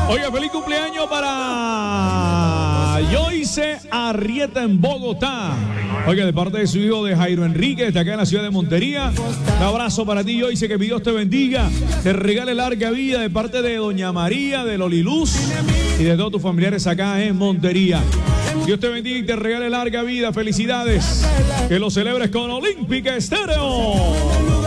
Oiga, feliz cumpleaños para Joyce Arrieta en Bogotá. Oiga, de parte de su hijo de Jairo Enrique, está acá en la ciudad de Montería. Un abrazo para ti, Joyce, que mi Dios te bendiga. Te regale larga vida de parte de doña María, de Loliluz y de todos tus familiares acá en Montería. Dios te bendiga y te regale larga vida. Felicidades. Que lo celebres con Olímpica Estéreo.